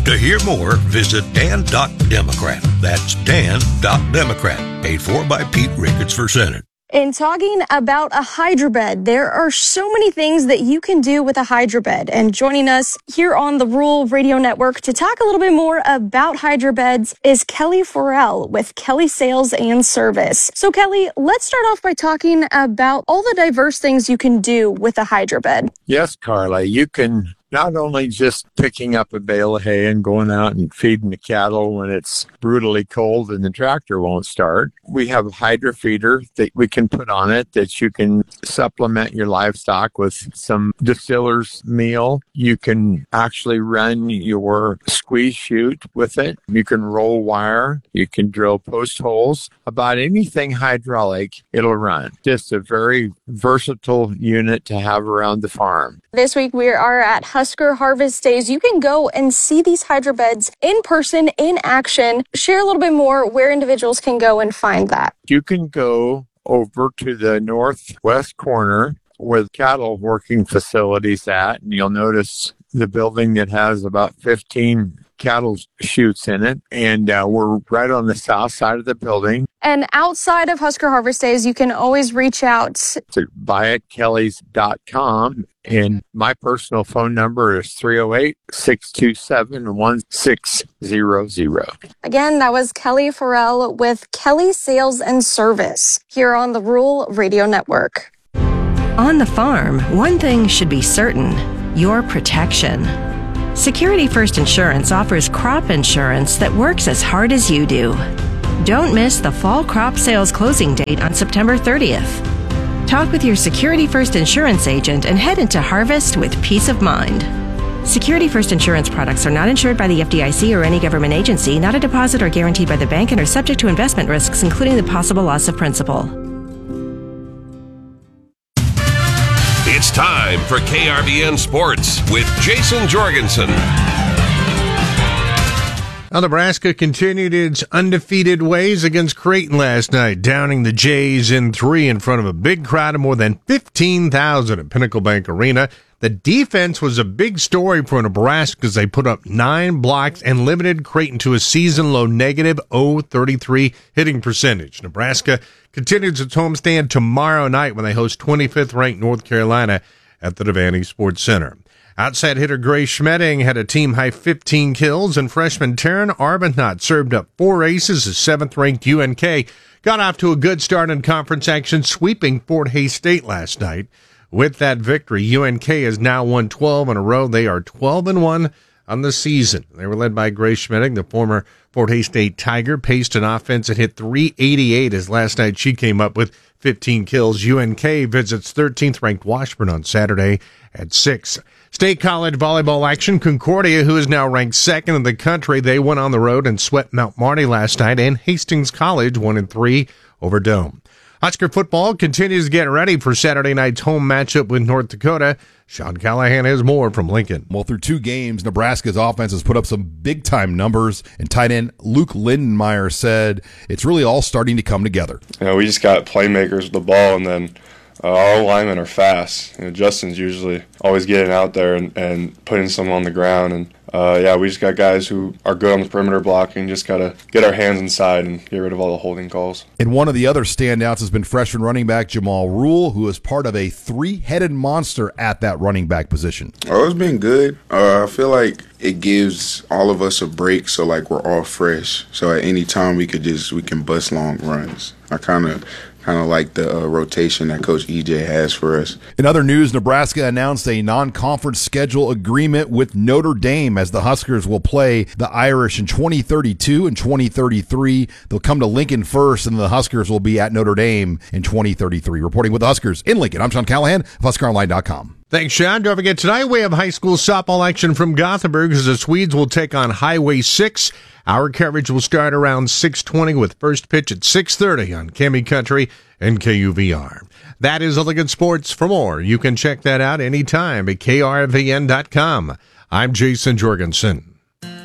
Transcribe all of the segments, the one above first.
To hear more, visit Dan.Democrat. That's Dan.Democrat. Paid for by Pete Ricketts for Senate. In talking about a HydroBed, there are so many things that you can do with a HydroBed. And joining us here on the Rural Radio Network to talk a little bit more about HydroBeds is Kelly Farrell with Kelly Sales and Service. So Kelly, let's start off by talking about all the diverse things you can do with a HydroBed. Yes, Carla, you can not only just picking up a bale of hay and going out and feeding the cattle when it's brutally cold and the tractor won't start. We have a hydro feeder that we can put on it that you can supplement your livestock with some distiller's meal. You can actually run your squeeze chute with it. You can roll wire. You can drill post holes. About anything hydraulic, it'll run. Just a very versatile unit to have around the farm. This week we are at Husker Harvest Days. You can go and see these HydroBeds in person, in action. Share a little bit more where individuals can go and find that. You can go over to the northwest corner where the cattle working facilities at, and you'll notice the building that has about 15 cattle chutes in it, and we're right on the south side of the building. And outside of Husker Harvest Days, you can always reach out to buyatkelly's.com, and my personal phone number is 308-627-1600. Again, that was Kelly Farrell with Kelly Sales and Service here on the Rural Radio Network. On the farm, one thing should be certain: your protection. Security First Insurance offers crop insurance that works as hard as you do. Don't miss the fall crop sales closing date on September 30th. Talk with your Security First Insurance agent and head into harvest with peace of mind. Security First Insurance products are not insured by the FDIC or any government agency, not a deposit or guaranteed by the bank, and are subject to investment risks, including the possible loss of principal. It's time for KRBN Sports with Jason Jorgensen. Well, Nebraska continued its undefeated ways against Creighton last night, downing the Jays in 3 in front of a big crowd of more than 15,000 at Pinnacle Bank Arena. The defense was a big story for Nebraska as they put up 9 blocks and limited Creighton to a season-low negative .033 hitting percentage. Nebraska continues its homestand tomorrow night when they host 25th-ranked North Carolina at the Devaney Sports Center. Outside hitter Grace Schmedding had a team-high 15 kills, and freshman Taryn Arbuthnot served up 4 aces as 7th-ranked UNK got off to a good start in conference action, sweeping Fort Hays State last night. With that victory, UNK has now won 12 in a row. They are 12-1 on the season. They were led by Grace Schmedding, the former Fort Hays State Tiger, paced an offense that hit .388 as last night she came up with 15 kills. UNK visits 13th-ranked Washburn on Saturday at 6. State College volleyball action. Concordia, who is now ranked 2nd in the country, they went on the road and swept Mount Marty last night, and Hastings College 1-3 over Dome. Husker football continues to get ready for Saturday night's home matchup with North Dakota. Sean Callahan has more from Lincoln. Well, through 2 games, Nebraska's offense has put up some big-time numbers, and tight end Luke Lindenmeyer said it's really all starting to come together. We just got playmakers with the ball, and then our linemen are fast. Justin's usually always getting out there and putting some on the ground, and we just got guys who are good on the perimeter blocking. Just got to get our hands inside and get rid of all the holding calls. And one of the other standouts has been freshman running back Jamal Rule, who is part of a 3-headed monster at that running back position. It's been good. I feel like it gives all of us a break, so like we're all fresh. So at any time we can bust long runs. I kind of like the rotation that Coach EJ has for us. In other news, Nebraska announced a non-conference schedule agreement with Notre Dame as the Huskers will play the Irish in 2032 and 2033. They'll come to Lincoln first, and the Huskers will be at Notre Dame in 2033. Reporting with the Huskers in Lincoln, I'm Sean Callahan of HuskerOnline.com. Thanks, Sean. Don't forget, tonight we have high school softball action from Gothenburg as the Swedes will take on Highway 6. Our coverage will start around 6:20 with first pitch at 6:30 on KAMI Country and KUVR. That is Lincoln Sports. For more, you can check that out anytime at krvn.com. I'm Jason Jorgensen.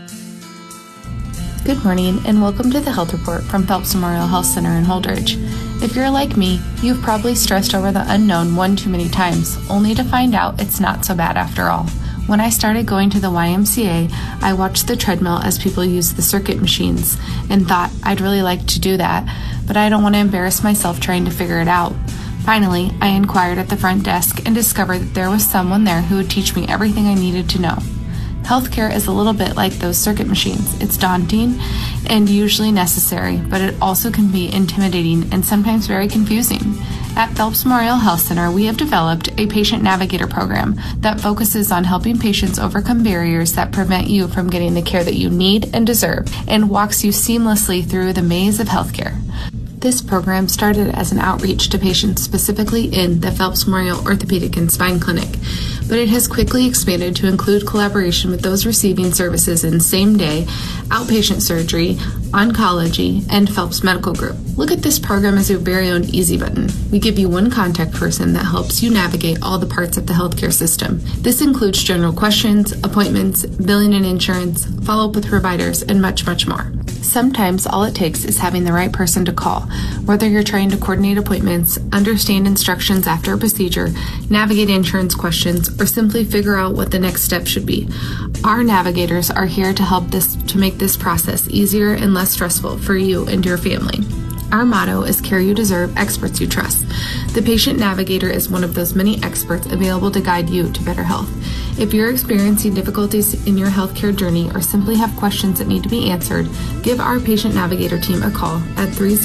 Good morning and welcome to the Health Report from Phelps Memorial Health Center in Holdridge. If you're like me, you've probably stressed over the unknown one too many times, only to find out it's not so bad after all. When I started going to the YMCA, I watched the treadmill as people used the circuit machines and thought I'd really like to do that, but I don't want to embarrass myself trying to figure it out. Finally, I inquired at the front desk and discovered that there was someone there who would teach me everything I needed to know. Healthcare is a little bit like those circuit machines. It's daunting and usually necessary, but it also can be intimidating and sometimes very confusing. At Phelps Memorial Health Center, we have developed a patient navigator program that focuses on helping patients overcome barriers that prevent you from getting the care that you need and deserve, and walks you seamlessly through the maze of healthcare. This program started as an outreach to patients specifically in the Phelps Memorial Orthopedic and Spine Clinic, but it has quickly expanded to include collaboration with those receiving services in same-day, outpatient surgery, oncology, and Phelps Medical Group. Look at this program as your very own easy button. We give you one contact person that helps you navigate all the parts of the healthcare system. This includes general questions, appointments, billing and insurance, follow-up with providers, and much, much more. Sometimes all it takes is having the right person to call, whether you're trying to coordinate appointments, understand instructions after a procedure, navigate insurance questions, or simply figure out what the next step should be. Our navigators are here to help to make this process easier and less stressful for you and your family. Our motto is care you deserve, experts you trust. The patient navigator is one of those many experts available to guide you to better health. If you're experiencing difficulties in your healthcare journey or simply have questions that need to be answered, give our patient navigator team a call at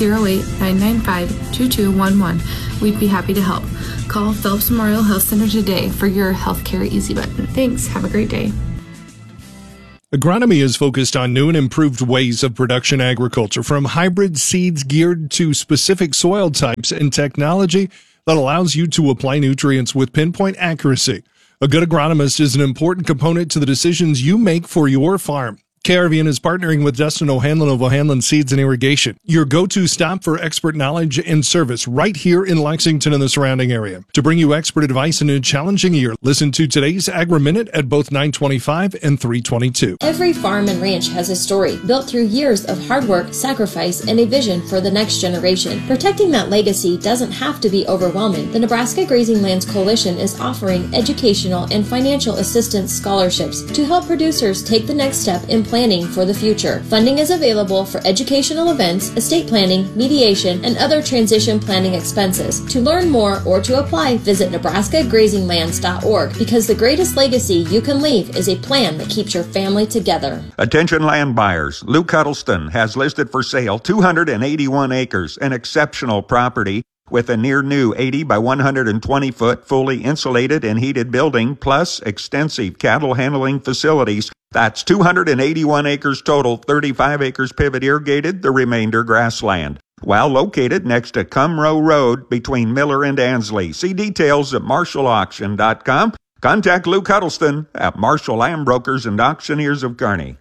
308-995-2211. We'd be happy to help. Call Phelps Memorial Health Center today for your healthcare easy button. Thanks. Have a great day. Agronomy is focused on new and improved ways of production agriculture, from hybrid seeds geared to specific soil types and technology that allows you to apply nutrients with pinpoint accuracy. A good agronomist is an important component to the decisions you make for your farm. KRVN is partnering with Dustin O'Hanlon of O'Hanlon Seeds and Irrigation, your go-to stop for expert knowledge and service right here in Lexington and the surrounding area. To bring you expert advice in a challenging year, listen to today's Agri-Minute at both 9:25 and 3:22. Every farm and ranch has a story built through years of hard work, sacrifice, and a vision for the next generation. Protecting that legacy doesn't have to be overwhelming. The Nebraska Grazing Lands Coalition is offering educational and financial assistance scholarships to help producers take the next step in planning for the future. Funding is available for educational events, estate planning, mediation, and other transition planning expenses. To learn more or to apply, visit nebraskagrazinglands.org, because the greatest legacy you can leave is a plan that keeps your family together. Attention land buyers. Luke Huddleston has listed for sale 281 acres, an exceptional property with a near new 80 by 120 foot fully insulated and heated building, plus extensive cattle handling facilities. That's 281 acres total, 35 acres pivot irrigated, the remainder grassland. While located next to Cumrow Road between Miller and Ansley. See details at marshallauction.com. Contact Luke Huddleston at Marshall Land Brokers and Auctioneers of Kearney.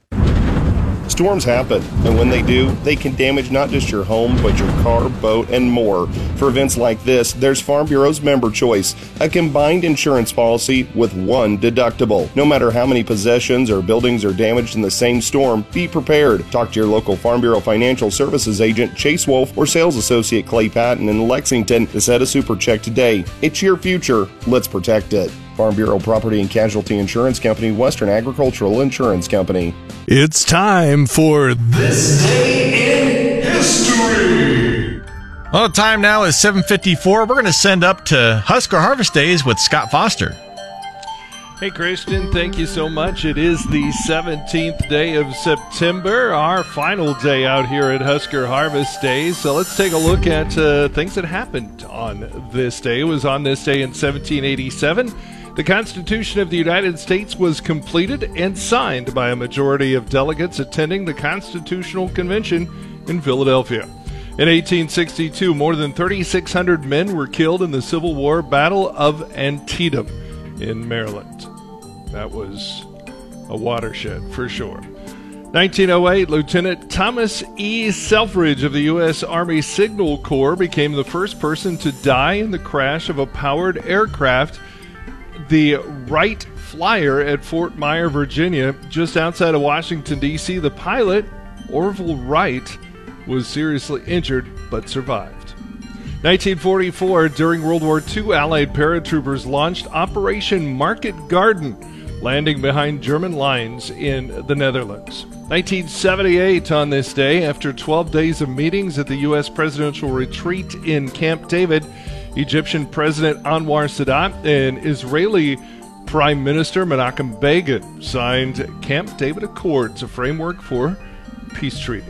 Storms happen, and when they do, they can damage not just your home, but your car, boat, and more. For events like this, there's Farm Bureau's Member Choice, a combined insurance policy with one deductible. No matter how many possessions or buildings are damaged in the same storm, be prepared. Talk to your local Farm Bureau Financial Services agent, Chase Wolf, or sales associate Clay Patton in Lexington to set a super check today. It's your future. Let's protect it. Farm Bureau Property and Casualty Insurance Company, Western Agricultural Insurance Company. It's time for This Day in History. Well, the time now is 7:54. We're going to send up to Husker Harvest Days with Scott Foster. Hey, Christian, thank you so much. It is the 17th day of September, our final day out here at Husker Harvest Days. So let's take a look at things that happened on this day. It was on this day in 1787. The Constitution of the United States was completed and signed by a majority of delegates attending the Constitutional Convention in Philadelphia. In 1862, more than 3,600 men were killed in the Civil War Battle of Antietam in Maryland. That was a watershed for sure. 1908, Lieutenant Thomas E. Selfridge of the U.S. Army Signal Corps became the first person to die in the crash of a powered aircraft, the Wright Flyer, at Fort Myer, Virginia, just outside of Washington, D.C. The pilot, Orville Wright, was seriously injured but survived. 1944, during World War II, Allied paratroopers launched Operation Market Garden, landing behind German lines in the Netherlands. 1978 on this day, after 12 days of meetings at the U.S. presidential retreat in Camp David, Egyptian President Anwar Sadat and Israeli Prime Minister Menachem Begin signed Camp David Accords, a framework for peace treaty.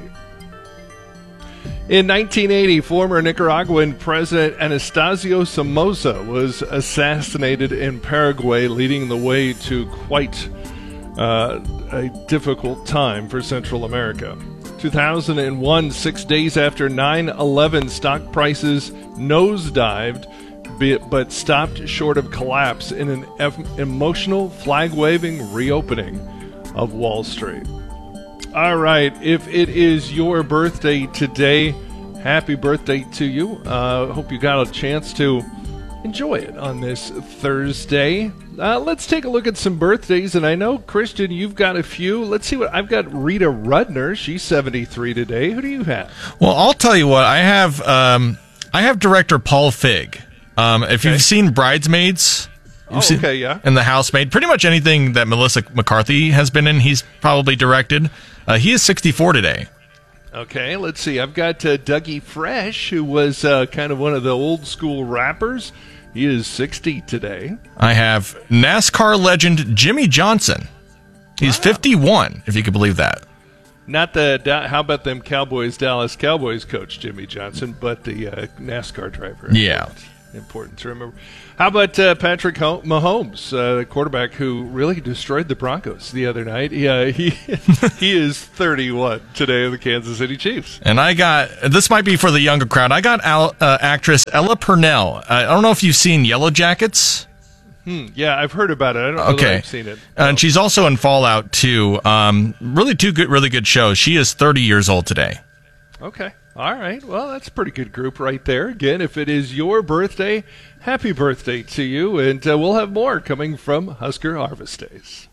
In 1980, former Nicaraguan President Anastasio Somoza was assassinated in Paraguay, leading the way to quite a difficult time for Central America. 2001, 6 days after 9/11, stock prices nosedived, but stopped short of collapse in an emotional, flag-waving reopening of Wall Street. All right, if it is your birthday today, happy birthday to you. Hope you got a chance to enjoy it on this Thursday. Let's take a look at some birthdays, and I know, Christian, you've got a few. Let's see what I've got. Rita Rudner, she's 73 today. Who do you have? Well, I'll tell you what. I have director Paul Feig. If you've seen Bridesmaids... And The Housemaid. Pretty much anything that Melissa McCarthy has been in, he's probably directed. He is 64 today. Okay, let's see. I've got Dougie Fresh, who was kind of one of the old school rappers. He is 60 today. I have NASCAR legend Jimmy Johnson. He's 51, if you could believe that. Not the, how about them Cowboys, Dallas Cowboys coach Jimmy Johnson, but the NASCAR driver. Yeah. Important to remember. How about Patrick Mahomes, the quarterback who really destroyed the Broncos the other night? Yeah, he is 31 today of the Kansas City Chiefs. And I got, this might be for the younger crowd, I got actress Ella Purnell. I don't know if you've seen Yellow Jackets. Yeah, I've heard about it. I don't know that I've seen it. And she's also in Fallout 2. Really good shows. She is 30 years old today. Okay. All right. Well, that's a pretty good group right there. Again, if it is your birthday, happy birthday to you. And we'll have more coming from Husker Harvest Days.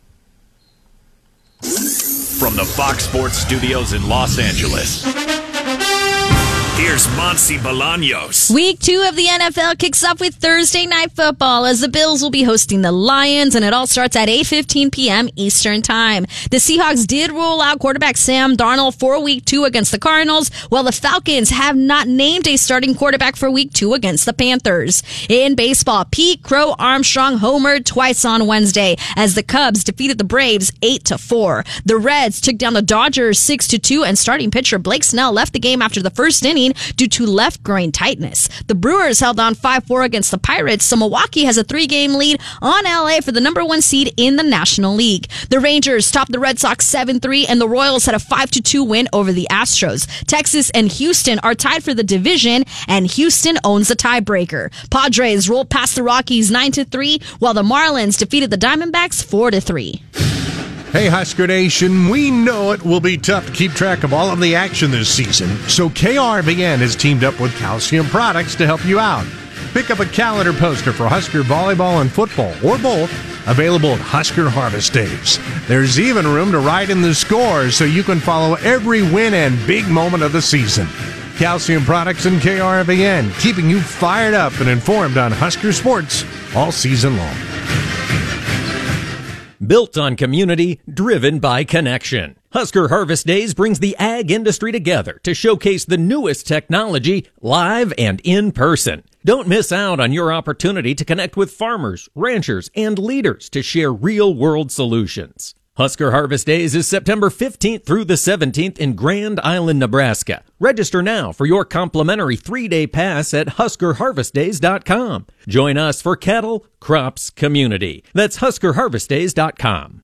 From the Fox Sports Studios in Los Angeles, here's Monty Bolaños. Week 2 of the NFL kicks off with Thursday Night Football as the Bills will be hosting the Lions, and it all starts at 8:15 p.m. Eastern Time. The Seahawks did roll out quarterback Sam Darnold for Week 2 against the Cardinals, while the Falcons have not named a starting quarterback for Week 2 against the Panthers. In baseball, Pete Crow Armstrong homered twice on Wednesday as the Cubs defeated the Braves 8-4. The Reds took down the Dodgers 6-2, and starting pitcher Blake Snell left the game after the first inning due to left groin tightness. The Brewers held on 5-4 against the Pirates, so Milwaukee has a 3-game lead on LA for the number 1 seed in the National League. The Rangers topped the Red Sox 7-3, and the Royals had a 5-2 win over the Astros. Texas and Houston are tied for the division, and Houston owns the tiebreaker. Padres rolled past the Rockies 9-3, while the Marlins defeated the Diamondbacks 4-3. Hey, Husker Nation, we know it will be tough to keep track of all of the action this season, so KRVN has teamed up with Calcium Products to help you out. Pick up a calendar poster for Husker volleyball and football, or both, available at Husker Harvest Days. There's even room to write in the scores so you can follow every win and big moment of the season. Calcium Products and KRVN, keeping you fired up and informed on Husker sports all season long. Built on community, driven by connection. Husker Harvest Days brings the ag industry together to showcase the newest technology live and in person. Don't miss out on your opportunity to connect with farmers, ranchers, and leaders to share real-world solutions. Husker Harvest Days is September 15th through the 17th in Grand Island, Nebraska. Register now for your complimentary 3-day pass at HuskerHarvestDays.com. Join us for cattle, crops, community. That's HuskerHarvestDays.com.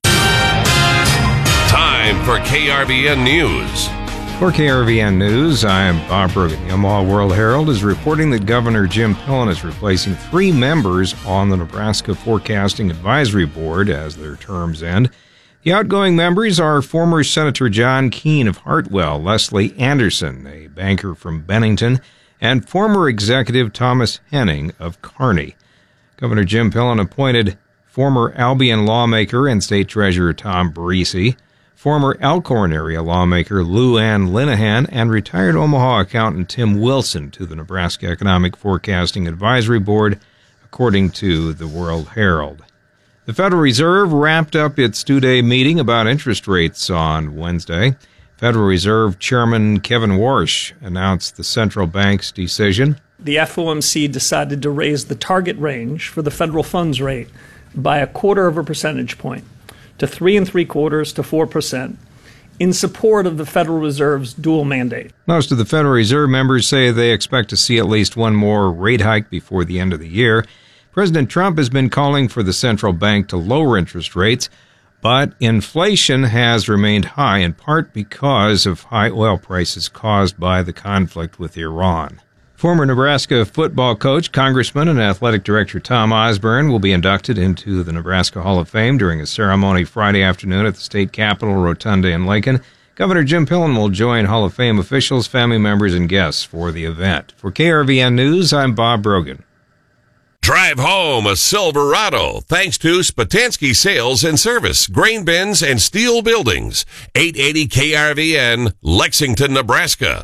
Time for KRVN News. For KRVN News, I am Bob Bergen. The Omaha World Herald is reporting that Governor Jim Pillen is replacing 3 members on the Nebraska Forecasting Advisory Board as their terms end. The outgoing members are former Senator John Keene of Hartwell, Leslie Anderson, a banker from Bennington, and former executive Thomas Henning of Kearney. Governor Jim Pillen appointed former Albion lawmaker and state treasurer Tom Barisi, former Elkhorn area lawmaker Lou Ann Linehan, and retired Omaha accountant Tim Wilson to the Nebraska Economic Forecasting Advisory Board, according to the World Herald. The Federal Reserve wrapped up its two-day meeting about interest rates on Wednesday. Federal Reserve Chairman Kevin Warsh announced the central bank's decision. The FOMC decided to raise the target range for the federal funds rate by 0.25 percentage point to 3.75% to 4% in support of the Federal Reserve's dual mandate. Most of the Federal Reserve members say they expect to see at least one more rate hike before the end of the year. President Trump has been calling for the central bank to lower interest rates, but inflation has remained high in part because of high oil prices caused by the conflict with Iran. Former Nebraska football coach, Congressman, and Athletic Director Tom Osborne will be inducted into the Nebraska Hall of Fame during a ceremony Friday afternoon at the state capitol rotunda in Lincoln. Governor Jim Pillen will join Hall of Fame officials, family members, and guests for the event. For KRVN News, I'm Bob Brogan. Drive home a Silverado thanks to Spatansky Sales and Service, grain bins and steel buildings. 880 KRVN, Lexington, Nebraska.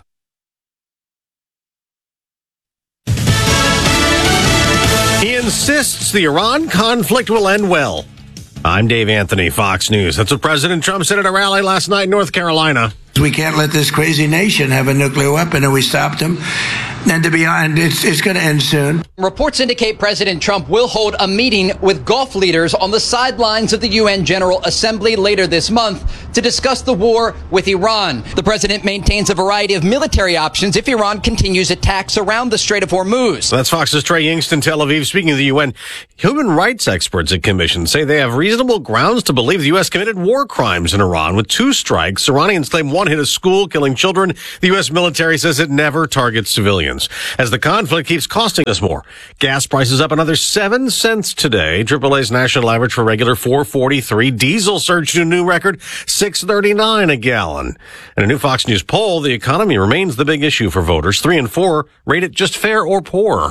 He insists the Iran conflict will end well. I'm Dave Anthony, Fox News. That's what President Trump said at a rally last night in North Carolina. We can't let this crazy nation have a nuclear weapon, and we stopped them. And to be honest, it's going to end soon. Reports indicate President Trump will hold a meeting with Gulf leaders on the sidelines of the UN General Assembly later this month to discuss the war with Iran. The president maintains a variety of military options if Iran continues attacks around the Strait of Hormuz. That's Fox's Trey Yingst in Tel Aviv. Speaking of the UN, human rights experts at Commission say they have reasonable grounds to believe the U.S. committed war crimes in Iran with 2 strikes. Iranians claim one hit a school, killing children. The U.S. military says it never targets civilians. As the conflict keeps costing us more. Gas prices up another 7 cents today. AAA's national average for regular $4.43. Diesel surged to a new record, $6.39 a gallon. In a new Fox News poll, the economy remains the big issue for voters. 3 in 4 rate it just fair or poor.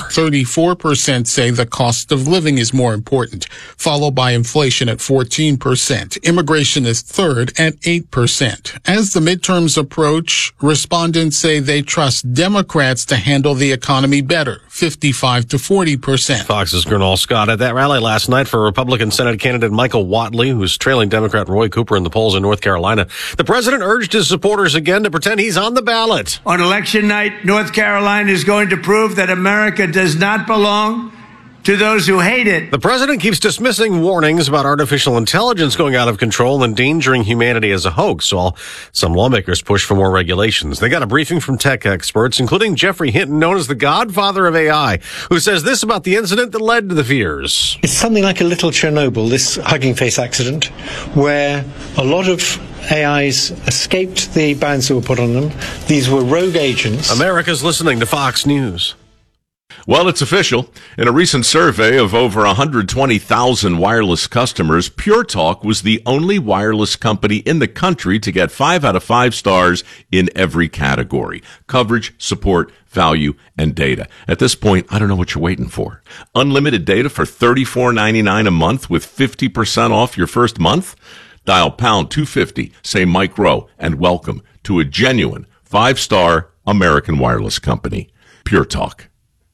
34% say the cost of living is more important, followed by inflation at 14%. Immigration is third at 8%. As the midterms approach, respondents say they trust Democrats to handle the economy better, 55 to 40%. Fox's Gernal Scott at that rally last night for Republican Senate candidate Michael Whatley, who's trailing Democrat Roy Cooper in the polls in North Carolina. The president urged his supporters again to pretend he's on the ballot. On election night, North Carolina is going to prove that America does not belong to those who hate it. The president keeps dismissing warnings about artificial intelligence going out of control and endangering humanity as a hoax, while some lawmakers push for more regulations. They got a briefing from tech experts, including Jeffrey Hinton, known as the godfather of AI, who says this about the incident that led to the fears. It's something like a little Chernobyl, this Hugging Face accident, where a lot of AIs escaped the bans that were put on them. These were rogue agents. America's listening to Fox News. Well, it's official. In a recent survey of over 120,000 wireless customers, Pure Talk was the only wireless company in the country to get 5 out of 5 stars in every category: coverage, support, value, and data. At this point, I don't know what you're waiting for. Unlimited data for $34.99 a month with 50% off your first month? Dial pound 250, say Mike Rowe, and welcome to a genuine 5-star American wireless company. Pure Talk.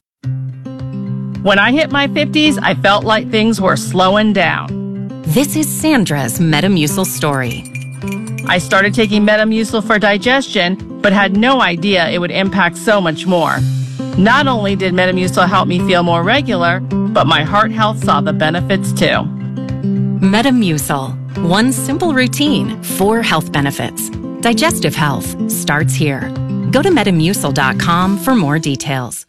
When I hit my 50s, I felt like things were slowing down. This is Sandra's Metamucil story. I started taking Metamucil for digestion, but had no idea it would impact so much more. Not only did Metamucil help me feel more regular, but my heart health saw the benefits too. Metamucil. One simple routine, 4 health benefits. Digestive health starts here. Go to Metamucil.com for more details.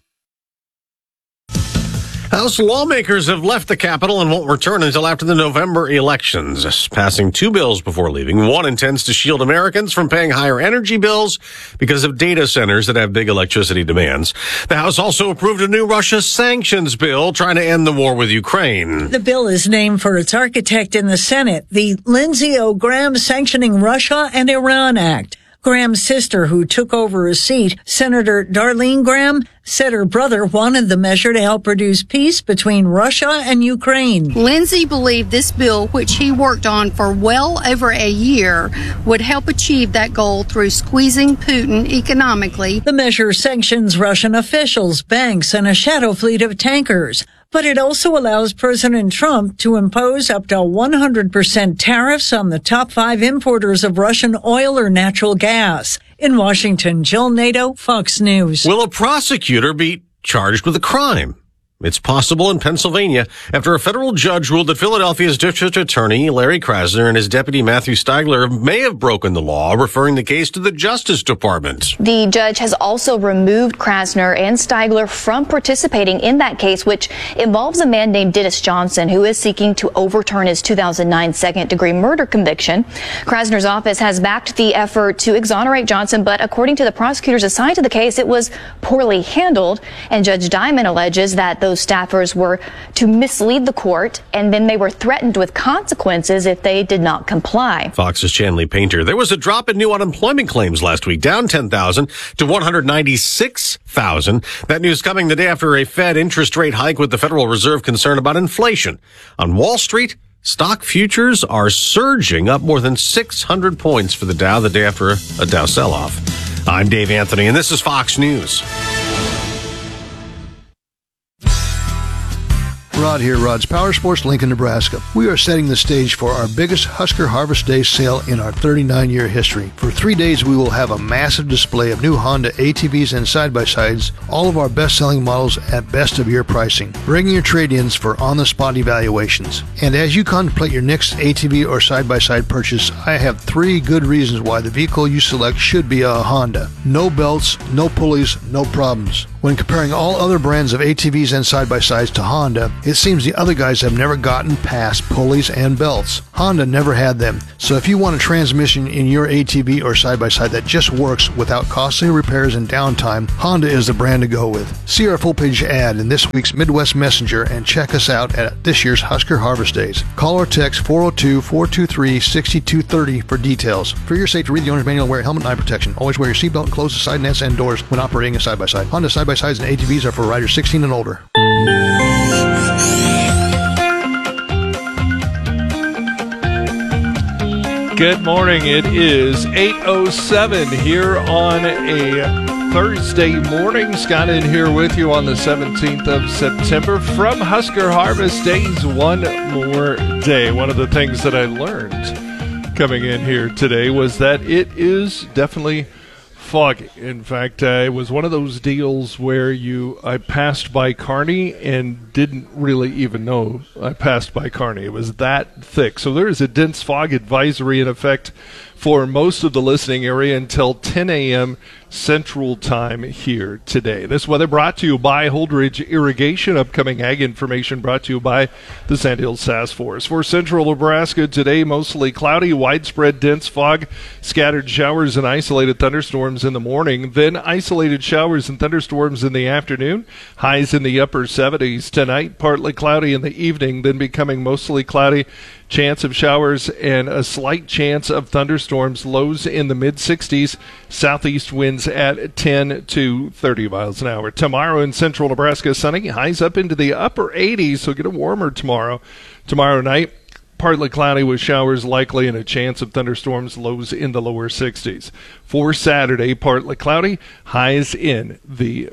House lawmakers have left the Capitol and won't return until after the November elections, passing 2 bills before leaving. One intends to shield Americans from paying higher energy bills because of data centers that have big electricity demands. The House also approved a new Russia sanctions bill trying to end the war with Ukraine. The bill is named for its architect in the Senate, the Lindsey O. Graham Sanctioning Russia and Iran Act. Graham's sister, who took over his seat, Senator Darlene Graham, said her brother wanted the measure to help produce peace between Russia and Ukraine. Lindsey believed this bill, which he worked on for well over a year, would help achieve that goal through squeezing Putin economically. The measure sanctions Russian officials, banks, and a shadow fleet of tankers. but it also allows President Trump to impose up to 100% tariffs on the top 5 importers of Russian oil or natural gas. In Washington, Jill Nato, Fox News. Will a prosecutor be charged with a crime? It's possible in Pennsylvania after a federal judge ruled that Philadelphia's district attorney, Larry Krasner, and his deputy, Matthew Steigler, may have broken the law, referring the case to the Justice Department. The judge has also removed Krasner and Steigler from participating in that case, which involves a man named Dennis Johnson, who is seeking to overturn his 2009 second-degree murder conviction. Krasner's office has backed the effort to exonerate Johnson, but according to the prosecutors assigned to the case, it was poorly handled, and Judge Diamond alleges that those staffers were to mislead the court, and then they were threatened with consequences if they did not comply. Fox's Chanley Painter. There was a drop in new unemployment claims last week, down 10,000 to 196,000. That news coming the day after a Fed interest rate hike with the Federal Reserve concerned about inflation. On Wall Street, stock futures are surging up more than 600 points for the Dow the day after a Dow sell-off. I'm Dave Anthony, and this is Fox News. Rod here, Rod's Power Sports, Lincoln, Nebraska. We are setting the stage for our biggest Husker Harvest Day sale in our 39-year history. For 3 days, we will have a massive display of new Honda ATVs and side-by-sides, all of our best-selling models at best-of-year pricing. Bring your trade-ins for on-the-spot evaluations. And as you contemplate your next ATV or side-by-side purchase, I have 3 good reasons why the vehicle you select should be a Honda. No belts, no pulleys, no problems. When comparing all other brands of ATVs and side-by-sides to Honda, it seems the other guys have never gotten past pulleys and belts. Honda never had them. So if you want a transmission in your ATV or side-by-side that just works without costly repairs and downtime, Honda is the brand to go with. See our full-page ad in this week's Midwest Messenger and check us out at this year's Husker Harvest Days. Call or text 402-423-6230 for details. For your safety, read the owner's manual and wear helmet and eye protection. Always wear your seatbelt and close the side nets and doors when operating a side-by-side. Honda side-by-sides and ATVs are for riders 16 and older. Good morning. It is 8:07 here on a Thursday morning. Scott in here with you on the 17th of September from Husker Harvest Days. One more day. One of the things that I learned coming in here today was that it is definitely foggy. In fact, it was one of those deals where I passed by Kearney and didn't really even know I passed by Kearney. It was that thick. So there is a dense fog advisory in effect for most of the listening area until 10 a.m. Central Time here today. This weather brought to you by Holdridge Irrigation. Upcoming ag information brought to you by the Sandhills Task Force. For central Nebraska today, mostly cloudy, widespread dense fog, scattered showers and isolated thunderstorms in the morning, then isolated showers and thunderstorms in the afternoon, highs in the upper 70s. Tonight, partly cloudy in the evening, then becoming mostly cloudy, chance of showers and a slight chance of thunderstorms, lows in the mid-60s, southeast winds at 10 to 30 miles an hour. Tomorrow in central Nebraska, sunny, highs up into the upper 80s, so get warmer tomorrow. Tomorrow night, partly cloudy with showers likely and a chance of thunderstorms, lows in the lower 60s. For Saturday, partly cloudy, highs in the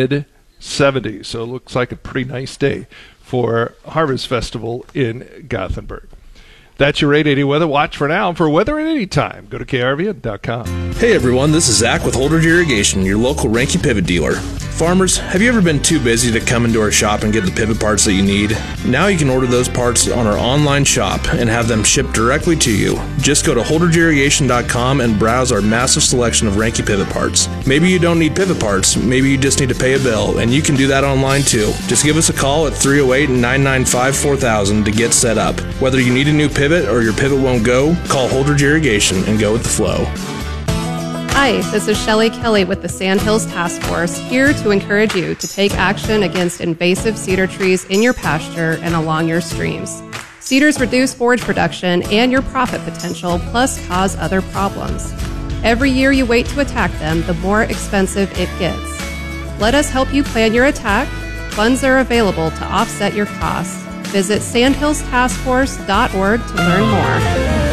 mid-70s, so it looks like a pretty nice day for Harvest Festival in Gothenburg. That's your 880 Weather Watch for now. For weather at any time, go to krvn.com. Hey everyone, this is Zach with Holdridge Irrigation, your local Ranky pivot dealer. Farmers, have you ever been too busy to come into our shop and get the pivot parts that you need? Now you can order those parts on our online shop and have them shipped directly to you. Just go to holdridgeirrigation.com and browse our massive selection of Ranky pivot parts. Maybe you don't need pivot parts, maybe you just need to pay a bill, and you can do that online too. Just give us a call at 308-995-4000 to get set up. Whether you need a new pivot or your pivot won't go, call Holdridge Irrigation and go with the flow. Hi, this is Shelley Kelly with the Sandhills Task Force, here to encourage you to take action against invasive cedar trees in your pasture and along your streams. Cedars reduce forage production and your profit potential, plus cause other problems. Every year you wait to attack them, the more expensive it gets. Let us help you plan your attack. Funds are available to offset your costs. Visit sandhillstaskforce.org to learn more.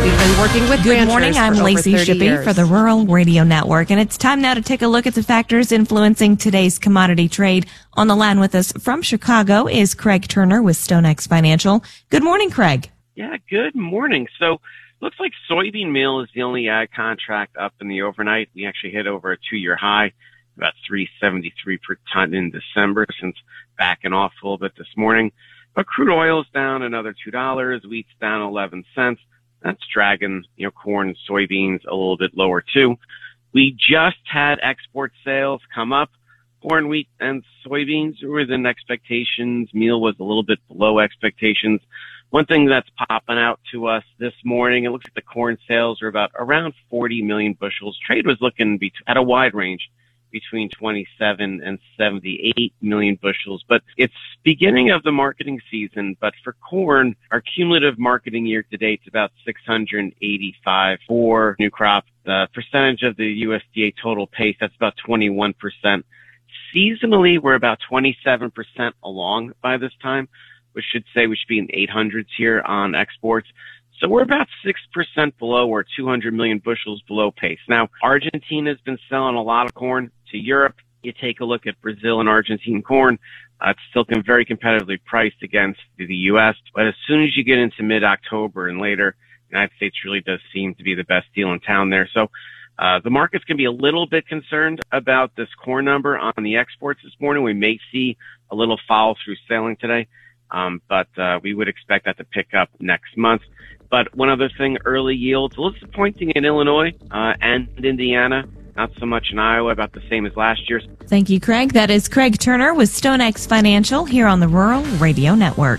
We've been working with Good ranchers morning, for I'm over Lacey 30 Shippey years. for the Rural Radio Network, and it's time now to take a look at the factors influencing today's commodity trade. On the line with us from Chicago is Craig Turner with StoneX Financial. Good morning, Craig. Yeah, good morning. So looks like soybean meal is the only ag contract up in the overnight. We actually hit over a 2-year high, about $3.73 per ton in December, since backing off a little bit this morning. But crude oil is down another $2. Wheat's down 11 cents. That's dragging, corn and soybeans a little bit lower too. We just had export sales come up. Corn, wheat, and soybeans were within expectations. Meal was a little bit below expectations. One thing that's popping out to us this morning, it looks like the corn sales are around 40 million bushels. Trade was looking at a wide range between 27 and 78 million bushels. But it's beginning of the marketing season. But for corn, our cumulative marketing year to date is about 685 for new crop. The percentage of the USDA total pace, that's about 21%. Seasonally, we're about 27% along by this time, which should say we should be in the 800s here on exports. So we're about 6% below, or 200 million bushels below pace. Now, Argentina has been selling a lot of corn to Europe. You take a look at Brazil and Argentine corn, it's still very competitively priced against the U.S. But as soon as you get into mid-October and later, the United States really does seem to be the best deal in town there. So the market's going to be a little bit concerned about this corn number on the exports this morning. We may see a little follow-through selling today, but we would expect that to pick up next month. But one other thing, early yields, a little disappointing in Illinois and Indiana. Not so much in Iowa, about the same as last year. Thank you, Craig. That is Craig Turner with StoneX Financial here on the Rural Radio Network.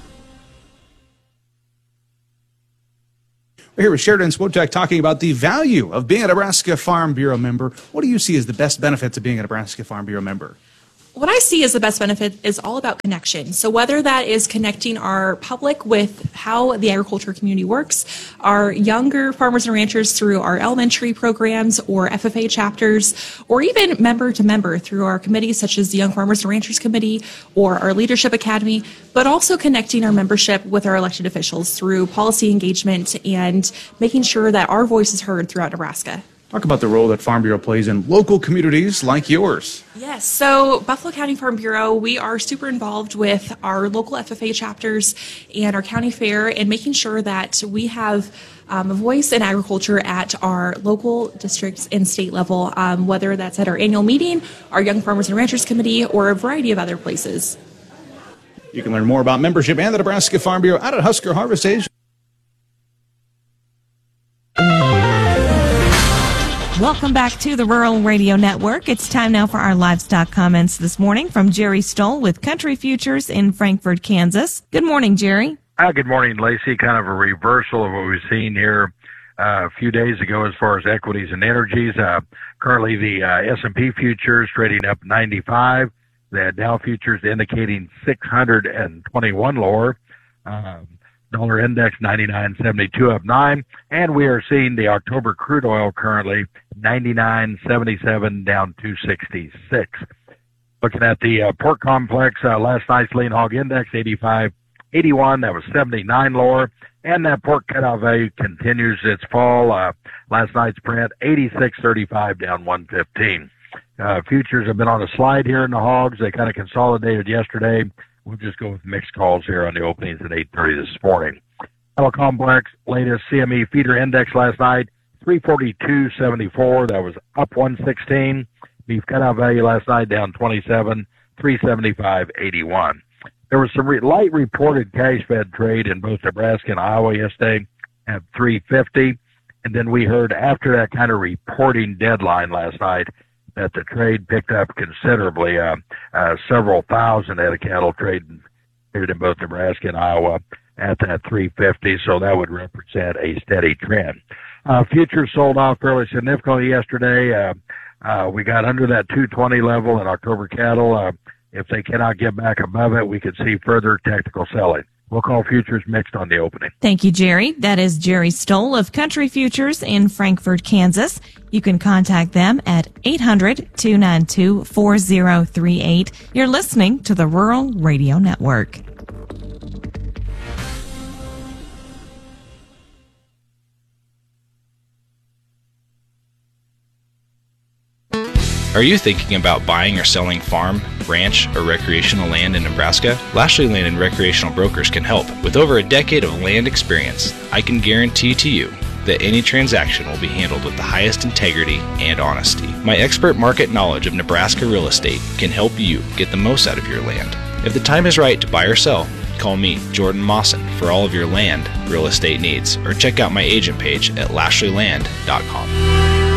We're here with Sheridan Swotek talking about the value of being a Nebraska Farm Bureau member. What do you see as the best benefits of being a Nebraska Farm Bureau member? What I see as the best benefit is all about connection. So whether that is connecting our public with how the agriculture community works, our younger farmers and ranchers through our elementary programs or FFA chapters, or even member to member through our committees such as the Young Farmers and Ranchers Committee or our Leadership Academy, but also connecting our membership with our elected officials through policy engagement and making sure that our voice is heard throughout Nebraska. Talk about the role that Farm Bureau plays in local communities like yours. Yes, so Buffalo County Farm Bureau, we are super involved with our local FFA chapters and our county fair and making sure that we have a voice in agriculture at our local districts and state level, whether that's at our annual meeting, our Young Farmers and Ranchers Committee, or a variety of other places. You can learn more about membership and the Nebraska Farm Bureau out at Husker Harvest Days. Welcome back to the Rural Radio Network. It's time now for our livestock comments this morning from Jerry Stoll with Country Futures in Frankfort, Kansas. Good morning, Jerry. Good morning, Lacey. Kind of a reversal of what we've seen here a few days ago as far as equities and energies. Currently, the S&P futures trading up 95. The Dow futures indicating 621 lower. Dollar index 99.72 up 9, and we are seeing the October crude oil currently 99.77 down 266. Looking at the pork complex, last night's lean hog index 85.81, that was 79 lower, and that pork cutout value continues its fall. Last night's print 86.35 down 115. Futures have been on a slide here in the hogs. They kind of consolidated yesterday. We'll just go with mixed calls here on the openings at 8:30 this morning. Cattle complex, latest CME feeder index last night, 342.74. That was up 116. Beef cutout value last night down 27, 375.81. There was some light reported cash fed trade in both Nebraska and Iowa yesterday at 350. And then we heard after that kind of reporting deadline last night that the trade picked up considerably, several thousand head of cattle trading here in both Nebraska and Iowa at that 350, so that would represent a steady trend. Futures sold off fairly significantly yesterday. We got under that 220 level in October cattle. If they cannot get back above it, we could see further technical selling. We'll call futures mixed on the opening. Thank you, Jerry. That is Jerry Stoll of Country Futures in Frankfort, Kansas. You can contact them at 800-292-4038. You're listening to the Rural Radio Network. Are you thinking about buying or selling farm, ranch, or recreational land in Nebraska? Lashley Land and Recreational Brokers can help. With over a decade of land experience, I can guarantee to you that any transaction will be handled with the highest integrity and honesty. My expert market knowledge of Nebraska real estate can help you get the most out of your land. If the time is right to buy or sell, call me, Jordan Mawson, for all of your land real estate needs, or check out my agent page at lashleyland.com.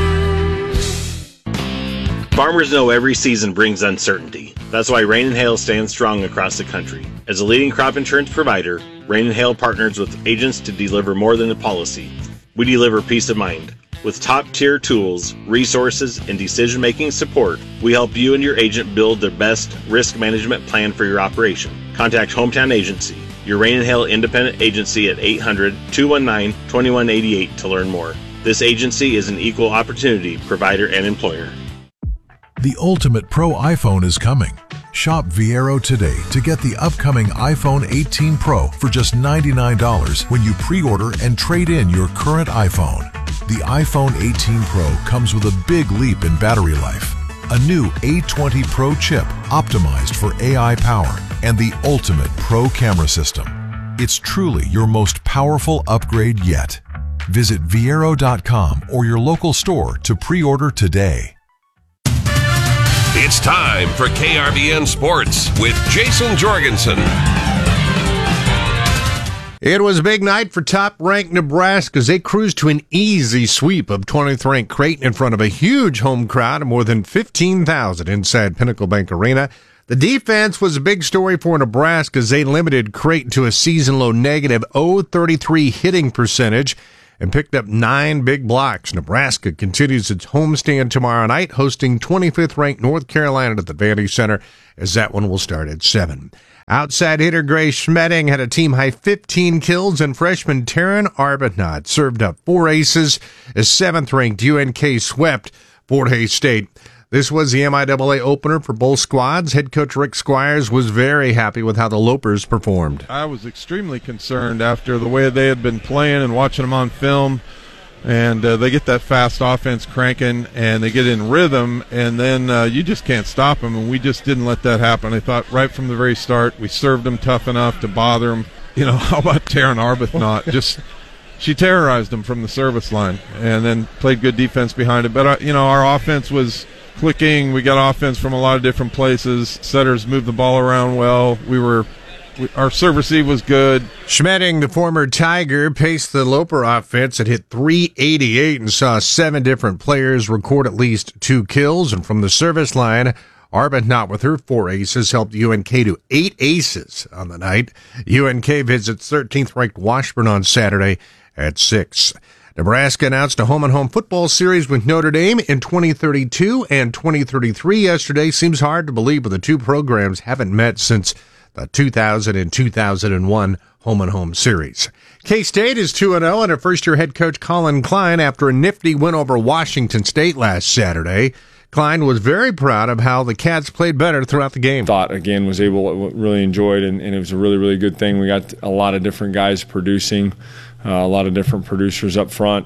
Farmers know every season brings uncertainty. That's why Rain and Hail stands strong across the country. As a leading crop insurance provider, Rain and Hail partners with agents to deliver more than a policy. We deliver peace of mind. With top-tier tools, resources, and decision-making support, we help you and your agent build the best risk management plan for your operation. Contact Hometown Agency, your Rain and Hail independent agency at 800-219-2188 to learn more. This agency is an equal opportunity provider and employer. The ultimate pro iPhone is coming. Shop Viero today to get the upcoming iPhone 18 Pro for just $99 when you pre-order and trade in your current iPhone. The iPhone 18 Pro comes with a big leap in battery life, a new A20 Pro chip optimized for AI power, and the ultimate pro camera system. It's truly your most powerful upgrade yet. Visit Viero.com or your local store to pre-order today. It's time for KRBN Sports with Jason Jorgensen. It was a big night for top-ranked Nebraska as they cruised to an easy sweep of 20th-ranked Creighton in front of a huge home crowd of more than 15,000 inside Pinnacle Bank Arena. The defense was a big story for Nebraska as they limited Creighton to a season-low negative .033 hitting percentage and picked up 9 big blocks. Nebraska continues its homestand tomorrow night, hosting 25th-ranked North Carolina at the Vandy Center, as that one will start at 7. Outside hitter Grace Schmedding had a team-high 15 kills, and freshman Taryn Arbuthnot served up 4 aces as 7th-ranked UNK swept Fort Hays State. This was the MIAA opener for both squads. Head coach Rick Squires was very happy with how the Lopers performed. I was extremely concerned after the way they had been playing and watching them on film. And they get that fast offense cranking, and they get in rhythm, and then you just can't stop them, and we just didn't let that happen. I thought right from the very start we served them tough enough to bother them. You know, how about Taryn Arbuthnot? She terrorized them from the service line and then played good defense behind it. But, our offense was clicking. We got offense from a lot of different places. Setters moved the ball around well. Our serve receive was good. Schmedding, the former Tiger, paced the Loper offense and hit .388 and saw 7 different players record at least 2 kills. And from the service line, Arbuthnot with her 4 aces helped UNK to 8 aces on the night. UNK visits 13th-ranked Washburn on Saturday at 6. Nebraska announced a home-and-home football series with Notre Dame in 2032 and 2033 yesterday. Seems hard to believe, but the two programs haven't met since the 2000 and 2001 home-and-home series. K-State is 2-0 under first-year head coach Colin Klein after a nifty win over Washington State last Saturday. Klein was very proud of how the Cats played better throughout the game. Really enjoyed, and it was a really, really good thing. We got a lot of different guys producing, a lot of different producers up front.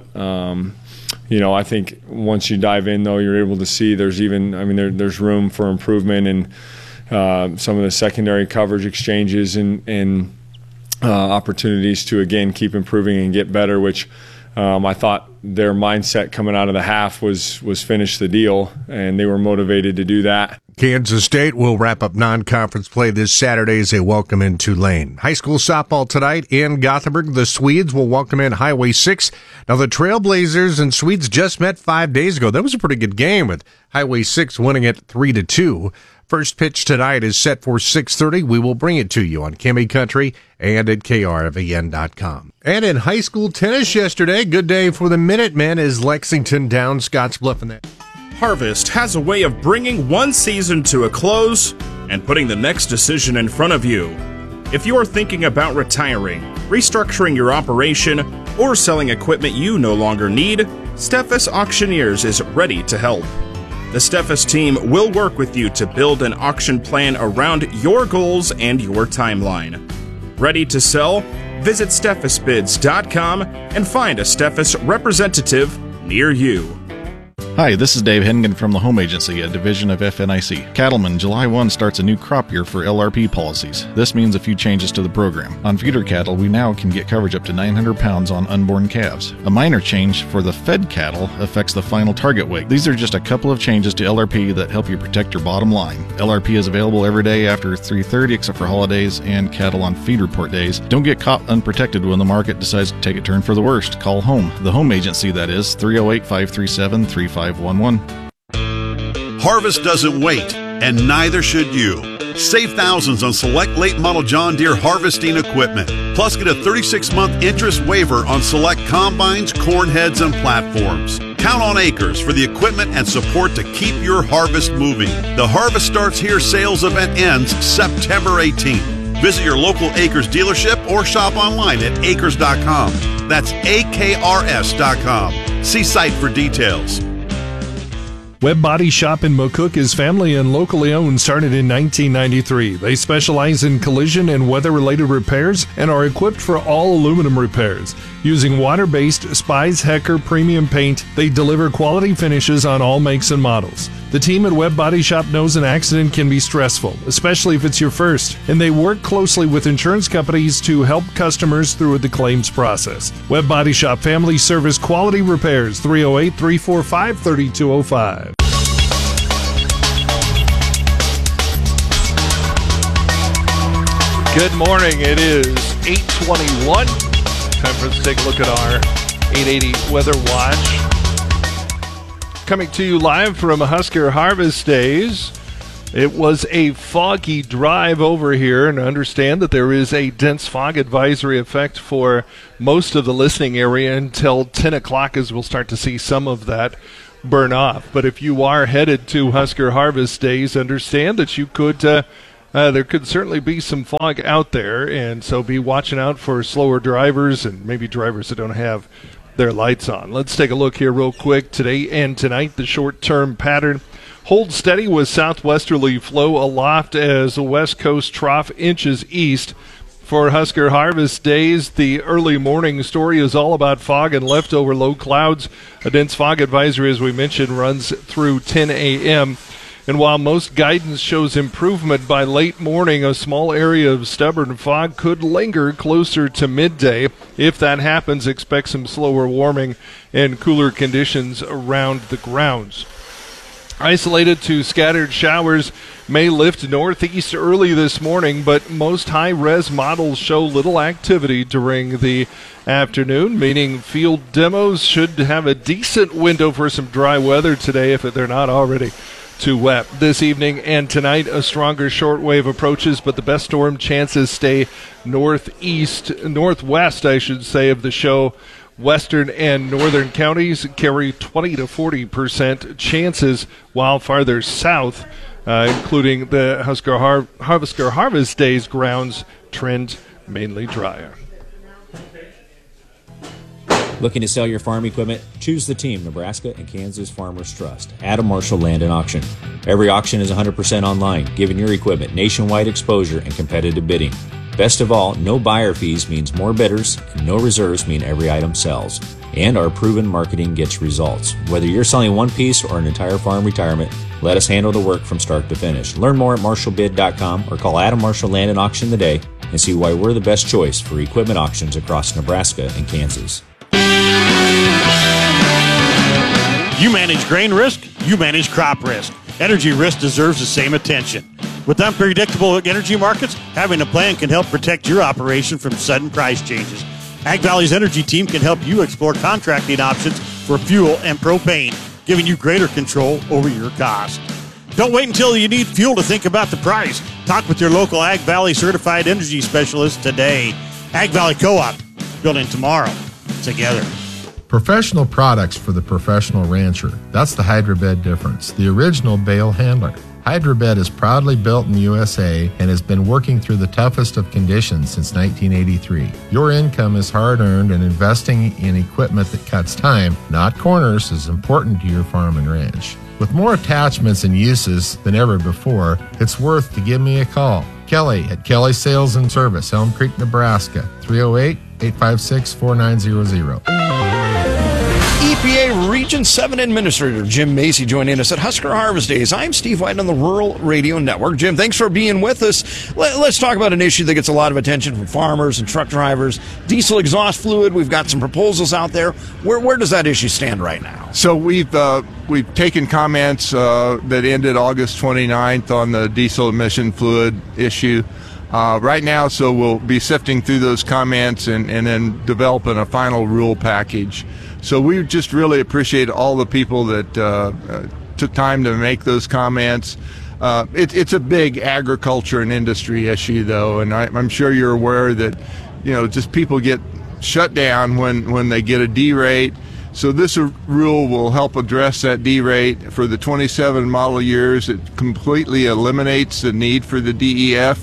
I think once you dive in, though, you're able to see there's room for improvement in some of the secondary coverage exchanges and opportunities to, again, keep improving and get better, which I thought their mindset coming out of the half was finish the deal, and they were motivated to do that. Kansas State will wrap up non-conference play this Saturday as they welcome in Tulane. High school softball tonight in Gothenburg. The Swedes will welcome in Highway 6. Now, the Trailblazers and Swedes just met 5 days ago. That was a pretty good game with Highway 6 winning it 3-2. First pitch tonight is set for 6:30. We will bring it to you on Kimmy Country and at KRVN.com. And in high school tennis yesterday, good day for the Minutemen as Lexington down Scottsbluff in that. Harvest has a way of bringing one season to a close and putting the next decision in front of you. If you are thinking about retiring, restructuring your operation, or selling equipment you no longer need, Steffes Auctioneers is ready to help. The Steffes team will work with you to build an auction plan around your goals and your timeline. Ready to sell? Visit SteffesBids.com and find a Steffes representative near you. Hi, this is Dave Hennigan from the Home Agency, a division of FNIC. Cattlemen, July 1 starts a new crop year for LRP policies. This means a few changes to the program. On feeder cattle, we now can get coverage up to 900 pounds on unborn calves. A minor change for the fed cattle affects the final target weight. These are just a couple of changes to LRP that help you protect your bottom line. LRP is available every day after 3:30 except for holidays and cattle on feed report days. Don't get caught unprotected when the market decides to take a turn for the worst. Call home. The Home Agency, that is, 308-537-3511. Harvest doesn't wait, and neither should you. Save thousands on select late model John Deere harvesting equipment. Plus, get a 36-month interest waiver on select combines, corn heads, and platforms. Count on Acres for the equipment and support to keep your harvest moving. The Harvest Starts Here sales event ends September 18th. Visit your local Acres dealership or shop online at acres.com. That's AKRS.com. See site for details. Webb Body Shop in McCook is family and locally owned, started in 1993. They specialize in collision and weather-related repairs and are equipped for all aluminum repairs. Using water-based Spies Hecker premium paint, they deliver quality finishes on all makes and models. The team at Webb Body Shop knows an accident can be stressful, especially if it's your first, and they work closely with insurance companies to help customers through the claims process. Webb Body Shop Family Service Quality Repairs, 308-345-3205. Good morning. It is 8:21. Time for us to take a look at our 880 Weather Watch. Coming to you live from Husker Harvest Days. It was a foggy drive over here, and I understand that there is a dense fog advisory effect for most of the listening area until 10 o'clock, as we'll start to see some of that burn off. But if you are headed to Husker Harvest Days, understand that you could there could certainly be some fog out there, and so be watching out for slower drivers and maybe drivers that don't have their lights on. Let's take a look here real quick. Today and tonight, the short-term pattern holds steady with southwesterly flow aloft as the west coast trough inches east. For Husker Harvest Days, the early morning story is all about fog and leftover low clouds. A dense fog advisory, as we mentioned, runs through 10 a.m., and while most guidance shows improvement by late morning, a small area of stubborn fog could linger closer to midday. If that happens, expect some slower warming and cooler conditions around the grounds. Isolated to scattered showers may lift northeast early this morning, but most high-res models show little activity during the afternoon, meaning field demos should have a decent window for some dry weather today if they're not already too wet. This evening and tonight, a stronger shortwave approaches, but the best storm chances stay northwest, I should say, of the show. Western and northern counties carry 20 to 40% chances, while farther south, including the Husker Harvest Days grounds, trend mainly drier. Looking to sell your farm equipment? Choose the team Nebraska and Kansas Farmers Trust. Adam Marshall Land and Auction. Every auction is 100% online, giving your equipment nationwide exposure and competitive bidding. Best of all, no buyer fees means more bidders, and no reserves mean every item sells. And our proven marketing gets results. Whether you're selling one piece or an entire farm retirement, let us handle the work from start to finish. Learn more at marshallbid.com or call Adam Marshall Land and Auction today and see why we're the best choice for equipment auctions across Nebraska and Kansas. You manage grain risk, you manage crop risk. Energy risk deserves the same attention. With unpredictable energy markets, having a plan can help protect your operation from sudden price changes. Ag Valley's energy team can help you explore contracting options for fuel and propane, giving you greater control over your cost. Don't wait until you need fuel to think about the price. Talk with your local Ag Valley certified energy specialist today. Ag Valley Co-op, building tomorrow together. Professional products for the professional rancher. That's the Hydrobed difference, the original bale handler. Hydrobed is proudly built in the USA and has been working through the toughest of conditions since 1983. Your income is hard-earned, and investing in equipment that cuts time, not corners, is important to your farm and ranch. With more attachments and uses than ever before, it's worth to give me a call. Kelly at Kelly Sales and Service, Elm Creek, Nebraska, 308-856-4900. EPA Region 7 Administrator Jim Macy joining us at Husker Harvest Days. I'm Steve White on the Rural Radio Network. Jim, thanks for being with us. Let's talk about an issue that gets a lot of attention from farmers and truck drivers. Diesel exhaust fluid. We've got some proposals out there. Where does that issue stand right now? So we've taken comments that ended August 29th on the diesel emission fluid issue. Right now, so we'll be sifting through those comments and then developing a final rule package. So we just really appreciate all the people that took time to make those comments. It's a big agriculture and industry issue, though, and I'm sure you're aware that, just people get shut down when they get a D rate. So this rule will help address that D rate for the 27 model years. It completely eliminates the need for the DEF.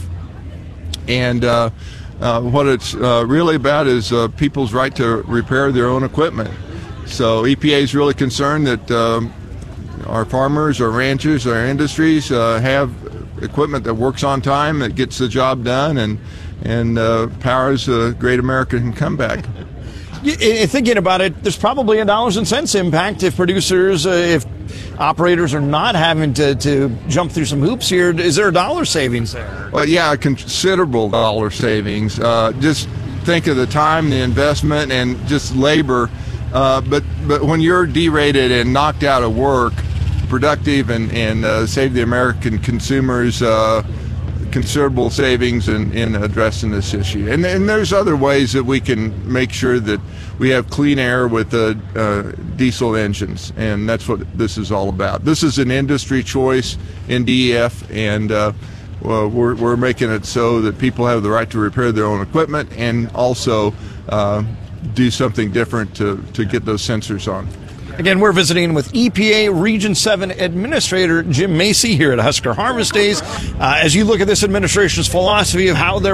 And what it's really about is people's right to repair their own equipment. So EPA is really concerned that our farmers, our ranchers, our industries have equipment that works on time, that gets the job done, and powers a great American comeback. Thinking about it, there's probably a dollars and cents impact if producers, if operators are not having to jump through some hoops here. Is there a dollar savings there? Well, yeah, a considerable dollar savings. Just think of the time, the investment, and just labor. But when you're derated and knocked out of work, productive and save the American consumers considerable savings in addressing this issue. And there's other ways that we can make sure that we have clean air with diesel engines, and that's what this is all about. This is an industry choice in DEF, and we're making it so that people have the right to repair their own equipment and also do something different to get those sensors on. Again, we're visiting with EPA Region 7 Administrator Jim Macy here at Husker Harvest Days. As you look at this administration's philosophy of how they're